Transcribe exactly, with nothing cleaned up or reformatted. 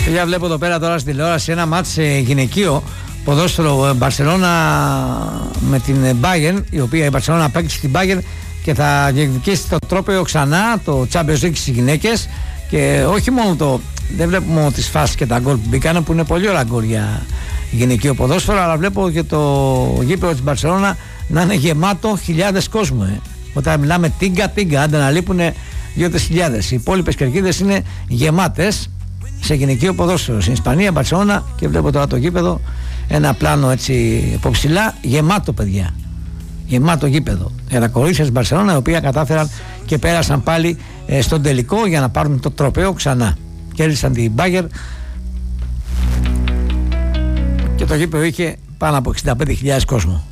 Παιδιά, βλέπω εδώ πέρα τώρα στην τηλεόραση ένα μάτς γυναικείο ποδόσφαιρο Μπαρσελόνα με την Bayern, η οποία η Μπαρσελόνα απέκτησε την Bayern και θα διεκδικήσει το τρόπαιο ξανά, το Champions League στις γυναίκες. Και όχι μόνο το, δεν βλέπουμε μόνο τις φάσεις και τα γκολ που μπήκαν, που είναι πολύ ωραία γκολ για γυναικείο ποδόσφαιρο, αλλά βλέπω και το γήπεδο της Μπαρσελόνα να είναι γεμάτο χιλιάδες κόσμου. Ε. Όταν μιλάμε τίγκα τίγκα, άντε να λείπουν δύο-τρεις χιλιάδες. Οι υπόλοιπες κερκίδες είναι γεμάτες σε γυναικείο ποδόσφαιρο. Στην Ισπανία, Μπαρσελόνα, και βλέπω τώρα το γήπεδο, ένα πλάνο έτσι υποψηλά, γεμάτο, παιδιά. Γεμάτο γήπεδο. Για τα κορίτσια της Μπαρσελόνα, οι οποίοι κατάφεραν και πέρασαν πάλι ε, στον τελικό για να πάρουν το τροπαίο ξανά. Κέρδισαν την Bayern και το γήπεδο είχε πάνω από εξήντα πέντε χιλιάδες κόσμο.